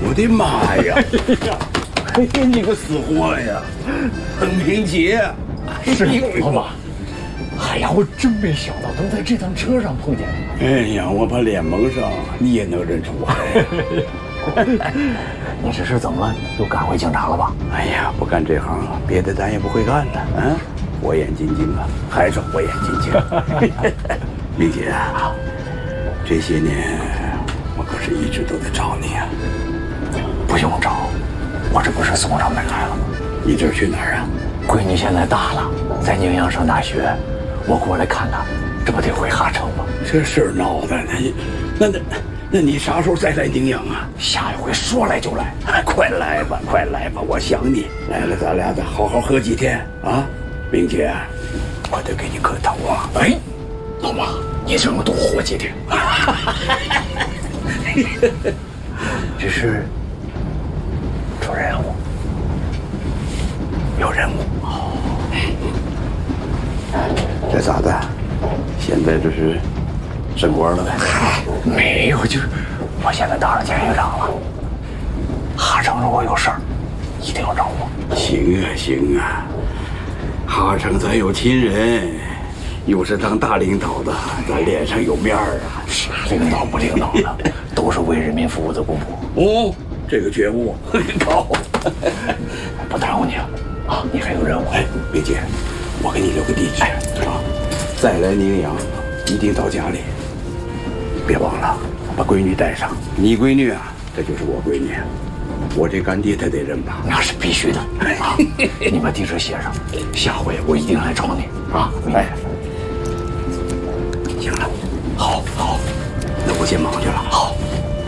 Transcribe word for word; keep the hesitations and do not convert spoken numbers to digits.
我的妈呀！哎呀，你个死货呀！彭平杰， 是老马。哎呀，我真没想到能在这趟车上碰见你。 哎呀，我把脸蒙上，你也能认出我来。 你这是怎么了？又赶回警察了吧？ 哎呀，不干这行了，别的咱也不会干了。嗯，火眼金睛啊，还是火眼金睛。明姐啊，这些年我可是一直都在找你啊。 不用找，我这不是送上门来了吗？ 你这去哪儿啊？ 闺女现在大了，在宁阳上大学，我过来看看，这不得回哈城吗？ 这事儿闹的，那那那。那你啥时候再来宁阳啊？ 下一回说来就来， 哎，快来吧，快来吧，我想你。来了，咱俩再好好喝几天啊！明姐，我得给你磕头啊！ 哎，老马，你就能多活几天。这是出任务， 有任务。哦，这咋的？现在这是升官了呗？ 没有，就是我现在当上检狱长了。哈城如果有事儿，一定要找我。 行啊，行啊，哈城咱有亲人，又是当大领导的，咱脸上有面儿啊。 是领导不领导的，都是为人民服务的公仆。 哦，这个觉悟高。 不耽误你了啊！你还有任务。 哎，别姐，我给你留个地址、哎、啊，再来宁阳，一定到家里。别忘了把闺女带上，你闺女啊，这就是我闺女，我这干爹他得认吧？ 那是必须的啊！你把地址写上，下回我一定来找你啊！哎， 行了， 好，好， 那我先忙去了。 好。